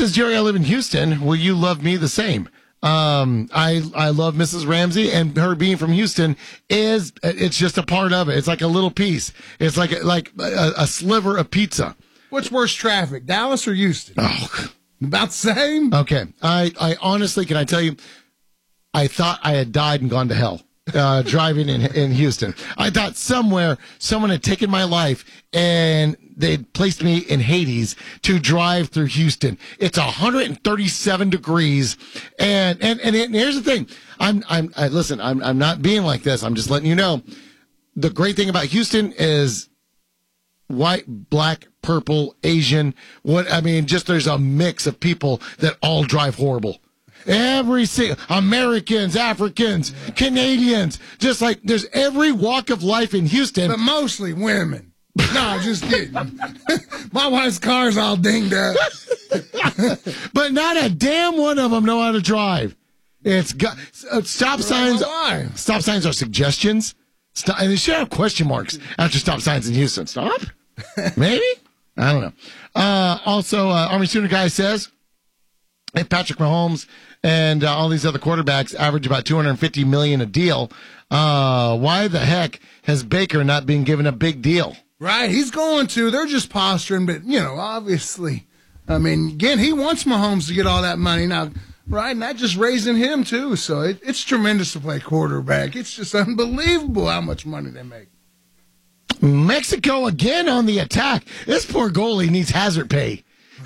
says, Jerry, I live in Houston. Will you love me the same? I love Mrs. Ramsey, and her being from Houston it's just a part of it. It's like a little piece. It's like a sliver of pizza. What's worse traffic, Dallas or Houston? Oh, about the same. Okay. I honestly, can I tell you, I thought I had died and gone to hell. Driving in Houston. I thought somewhere someone had taken my life and they'd placed me in Hades to drive through Houston. It's 137 degrees. And here's the thing. Listen, I'm not being like this. I'm just letting you know. The great thing about Houston is white, black, purple, Asian. There's a mix of people that all drive horrible. Every single Americans, Africans, Canadians, just like there's every walk of life in Houston. But mostly women. No, just kidding. My wife's car's all dinged up. But not a damn one of them know how to drive. It's got stop signs. Stop signs are suggestions. And they should have question marks after stop signs in Houston. Stop? Maybe? I don't know. Also, Army Sooner guy says, if Patrick Mahomes and all these other quarterbacks average about $250 million a deal, why the heck has Baker not been given a big deal? Right, he's going to. They're just posturing, but, obviously. Again, he wants Mahomes to get all that money now, right? Not just raising him, too. So it's tremendous to play quarterback. It's just unbelievable how much money they make. Mexico again on the attack. This poor goalie needs hazard pay.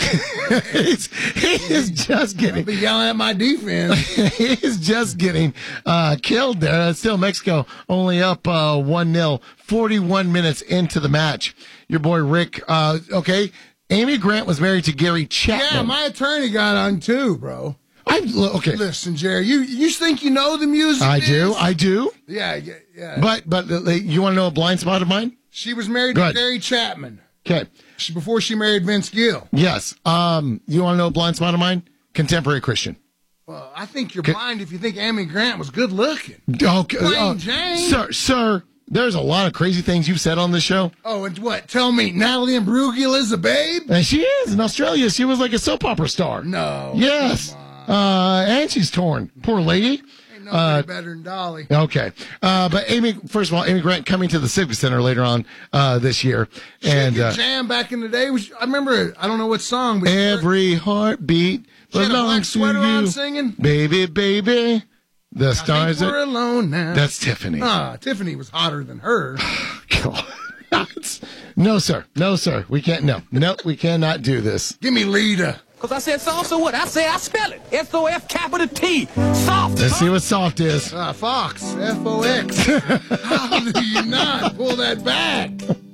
He is just getting. I'll be yelling at my defense. He is just getting killed there. Still, Mexico only up 1-0, 41 minutes into the match. Your boy Rick. Okay, Amy Grant was married to Gary Chapman. Yeah, my attorney got on too, bro. Okay. Listen, Jerry, you think you know the music? I do. Yeah. But you want to know a blind spot of mine? She was married to Gary Chapman. Okay. Before she married Vince Gill. Yes. You want to know a blind spot of mine? Contemporary Christian. Well, I think you're blind if you think Amy Grant was good looking. Okay. Plain Jane. Sir, there's a lot of crazy things you've said on this show. Oh, and what? Tell me, Natalie Imbruglia is a babe? And she is. In Australia, she was like a soap opera star. No. Yes. And she's torn. Poor lady. Nobody better than Dolly. Okay. But first of all, Amy Grant coming to the Civic Center later on this year. And Jam back in the day, I remember, I don't know what song. But every heartbeat belongs to you. Singing. Baby, baby. The stars we're alone now. That's Tiffany. Tiffany was hotter than her. God. No, sir. We can't. No, we cannot do this. Give me Lita. Because I said soft, so what? I spell it. S-O-F-capital-T. Soft. Let's see what soft is. Fox. F-O-X. How do you not pull that back?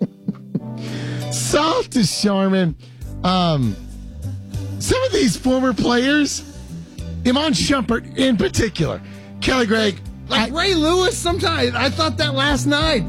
Soft is Charmin. Some of these former players, Iman Shumpert in particular, Kelly Gregg. Ray Lewis sometimes. I thought that last night.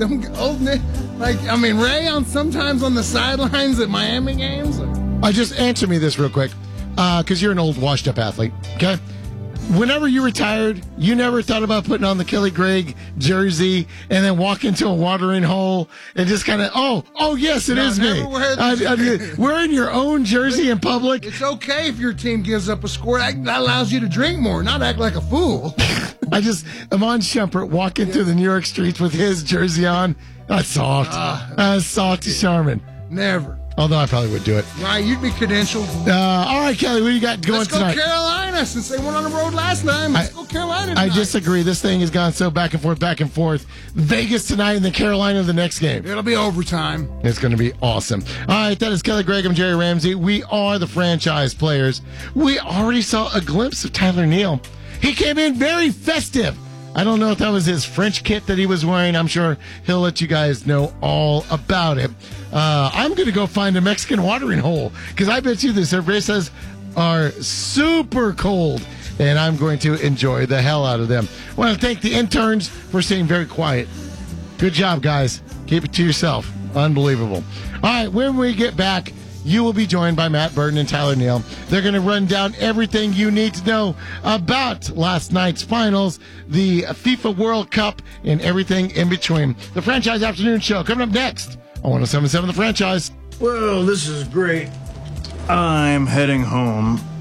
Ray sometimes on the sidelines at Miami games. Just answer me this real quick, because you're an old washed-up athlete, okay? Whenever you retired, you never thought about putting on the Kelly Gregg jersey and then walk into a watering hole and just kind of, yes, it is me. Wearing your own jersey in public. It's okay if your team gives up a score. That allows you to drink more, not act like a fool. Iman Shumpert walking through the New York streets with his jersey on. That's soft. That's soft to Charmin. Never. Although I probably would do it. Right, you'd be credentialed. All right, Kelly, what do you got going tonight? Let's go Carolina, since they went on the road last time. Let's go Carolina tonight. I disagree. This thing has gone so back and forth. Vegas tonight and then Carolina the next game. It'll be overtime. It's going to be awesome. All right, that is Kelly Gregg. I'm Jerry Ramsey. We are the franchise players. We already saw a glimpse of Tyler Neal. He came in very festive. I don't know if that was his French kit that he was wearing. I'm sure he'll let you guys know all about it. I'm going to go find a Mexican watering hole because I bet you the cervezas are super cold, and I'm going to enjoy the hell out of them. I want to thank the interns for staying very quiet. Good job, guys. Keep it to yourself. Unbelievable. All right, when we get back, you will be joined by Matt Burton and Tyler Neal. They're going to run down everything you need to know about last night's finals, the FIFA World Cup, and everything in between. The Franchise Afternoon Show coming up next on 107.7 The Franchise. Well, this is great. I'm heading home.